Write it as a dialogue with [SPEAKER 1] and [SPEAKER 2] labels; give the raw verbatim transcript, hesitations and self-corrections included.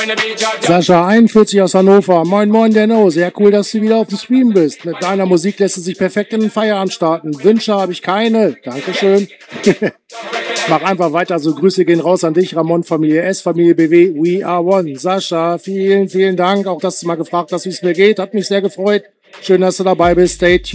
[SPEAKER 1] Sascha, einundvierzig aus Hannover. Moin, moin, Denno. Sehr cool, dass du wieder auf dem Stream bist. Mit deiner Musik lässt es sich perfekt in den Feierabend starten. Wünsche habe ich keine. Dankeschön. Mach einfach weiter so. Grüße gehen raus an dich, Ramon, Familie S, Familie B W. We are one. Sascha, vielen, vielen Dank. Auch, dass du mal gefragt hast, wie es mir geht. Hat mich sehr gefreut. Schön, dass du dabei bist. Stay tuned.